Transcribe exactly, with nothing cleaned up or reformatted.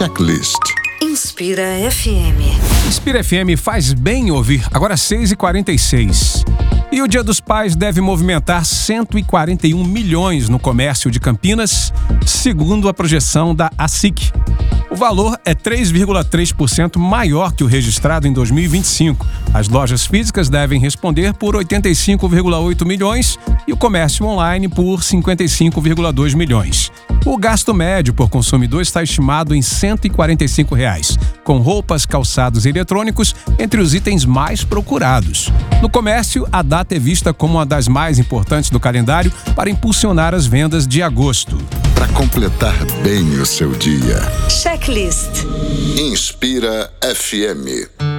Checklist. Inspira F M. Inspira F M faz bem ouvir. Agora seis e quarenta e seis. E o Dia dos Pais deve movimentar cento e quarenta e um milhões no comércio de Campinas, segundo a projeção da A S I C. O valor é três vírgula três por cento maior que o registrado em dois mil e vinte e cinco. As lojas físicas devem responder por oitenta e cinco vírgula oito milhões e o comércio online por cinquenta e cinco vírgula dois milhões. O gasto médio por consumidor está estimado em cento e quarenta e cinco reais, com roupas, calçados e eletrônicos entre os itens mais procurados. No comércio, a data é vista como uma das mais importantes do calendário para impulsionar as vendas de agosto. Para completar bem o seu dia. Checklist. Inspira F M.